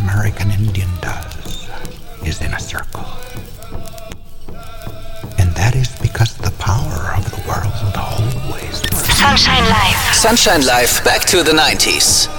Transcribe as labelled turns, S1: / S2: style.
S1: American Indian does is in a circle. And that is because the power of the world always...
S2: Sunshine Live.
S3: Sunshine Live, back to the 90s.